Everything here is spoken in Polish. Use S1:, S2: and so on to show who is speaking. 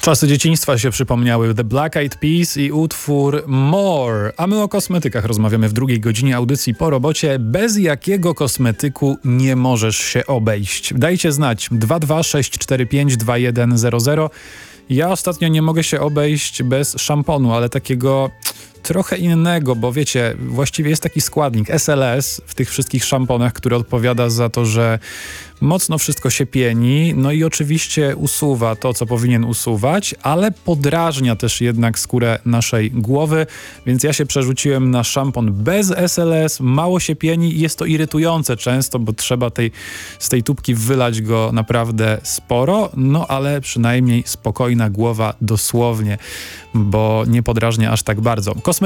S1: Czasy dzieciństwa się przypomniały. The Black Eyed Peas i utwór More. A my o kosmetykach rozmawiamy w drugiej godzinie audycji po robocie. Bez jakiego kosmetyku nie możesz się obejść? Dajcie znać. 226452100. Ja ostatnio nie mogę się obejść bez szamponu, ale takiego trochę innego, bo wiecie, właściwie jest taki składnik SLS w tych wszystkich szamponach, który odpowiada za to, że mocno wszystko się pieni, no i oczywiście usuwa to, co powinien usuwać, ale podrażnia też jednak skórę naszej głowy, więc ja się przerzuciłem na szampon bez SLS, mało się pieni i jest to irytujące często, bo trzeba z tej tubki wylać go naprawdę sporo, no ale przynajmniej spokojna głowa dosłownie, bo nie podrażnia aż tak bardzo.